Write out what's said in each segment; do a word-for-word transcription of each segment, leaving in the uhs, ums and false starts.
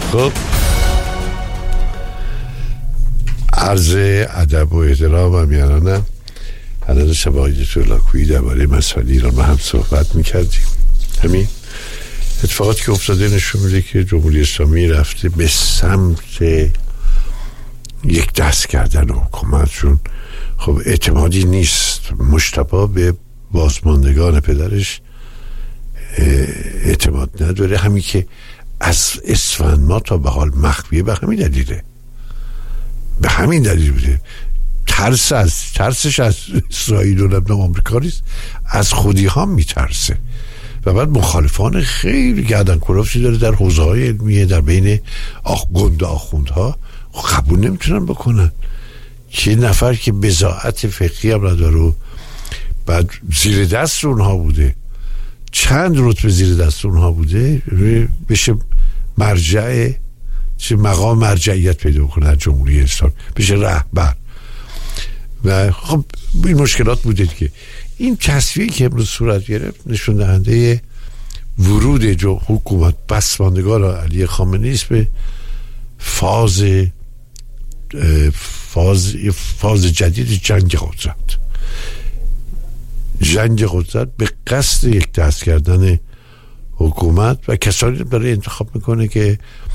خب عرض ادب و احترام و میانانم. الان شب آقای دکتر لاکویی درباره مسائل ایران با هم صحبت میکردیم. همین اتفاقاتی که افتاده نشون میده که جمهوری اسلامی رفته به سمت یک دست کردن حکومتشون. خب اعتمادی نیست، مجتبی به بازماندگان پدرش اعتماد نداره، همین که از اسفند ما تا به حال مخفیه به همین دلیله، به همین دلیل بوده. ترس از ترسش از اسرائیل و لبنان آمریکا نیست، از خودی ها میترسه و بعد مخالفان خیلی گردن کلفتی داره در حوزه های علمیه، در بین آخ گنده آخوندها قبول نمیتونن بکنن که نفر که بضاعت فقهی هم نداره، بعد زیر دست اونها بوده، چند رتبه زیر دست اونها بوده، بشه مرجع، چه مقام مرجعیت پیدا کنه در جمهوری اسلامی، بشه رهبر. و خب این مشکلات بوده که این تصفیه که امروز صورت گرفت نشون دهنده ورود جو حکومت بسماندگان علی خامنه‌ای است به فاز فاز فاز جدید جنگ قدرت. جنگ قدرت به قصد یک دست کردن حکومت و کسانی برای انتخاب میکنه که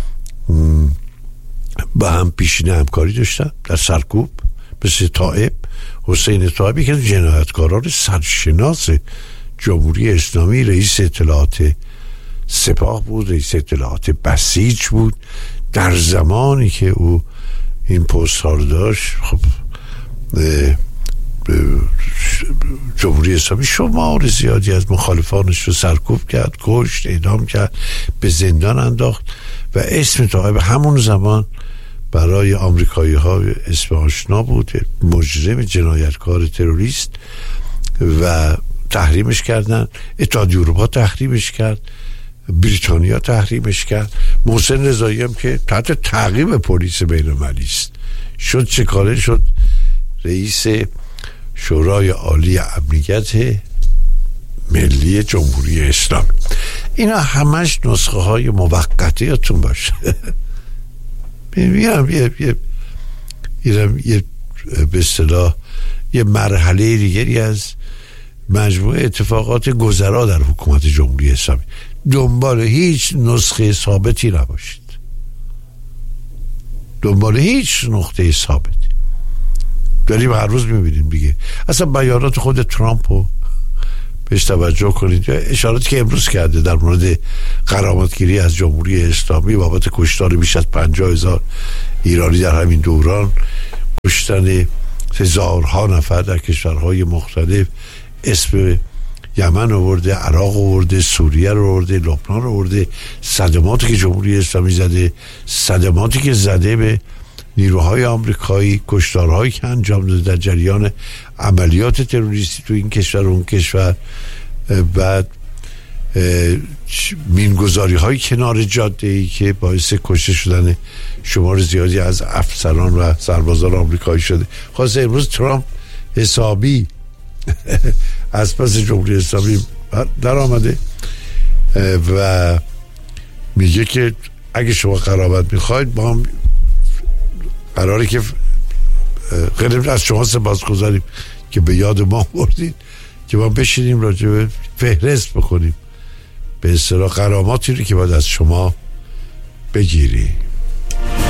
با هم پیشینه همکاری داشتن در سرکوب، مثل طائب، حسین طائبی که جنایتکاران سرشناس جمهوری اسلامی، رئیس اطلاعات سپاه بود، رئیس اطلاعات بسیج بود در زمانی که او این پست ها رو داشت. خب جمهوری اسلامی شمار زیادی از مخالفانش رو سرکوب کرد، کشت، اعدام کرد، به زندان انداخت و اسم طائب همون زمان برای آمریکایی ها اسم آشنا بود، مجرم، جنایتکار، تروریست، و تحریمش کردن. اتحادیه اروپا تحریمش کرد، بریتانیا تحریمش کرد. محسن رضایی هم که تحت تعقیب پلیس بین‌المللی است شد چه کاره شد رئیس شورای عالی امنیت ملی جمهوری اسلامی. اینا همش نسخه های موقته یادتون باشه. میرم یه یه یه به اصطلاح یه مرحله دیگری از مجموعه اتفاقات گذرا در حکومت جمهوری اسلامی. دنبال هیچ نسخه ثابتی نباشید، دنبال هیچ نقطه ثابتی. داریم هر روز میبینیم دیگه. اصلا بیانات خود ترامپ رو بهش توجه کنید، اشاراتی که امروز کرده در مورد غرامتگیری از جمهوری اسلامی بابت کشتار بیش از پنجاه هزار ایرانی در همین دوران، کشتن هزارها نفر در کشورهای مختلف، اسم یمن آورده، عراق آورده، سوریه رو آورده، لبنان رو آورده، صدماتی که جمهوری اسلامی زده، صدماتی که زده به نیروهای آمریکایی، کشتارهایی که انجام داده در جریان عملیات تروریستی تو این کشور و اون کشور، بعد مینگذاری های کنار جاده ای که باعث کشته شدن شمار زیادی از افسران و سربازان آمریکایی شده. خاصه امروز ترامپ حسابی از پس جمهوری اسلامی در آمده و میگه که اگه شما قرابت میخواید با هم قراره که خیلی از شما سپاسگزاریم که به یاد ما بردید که ما بشینیم راجع به فهرست بکنیم به اصطلاح غراماتی رو که باید از شما بگیری.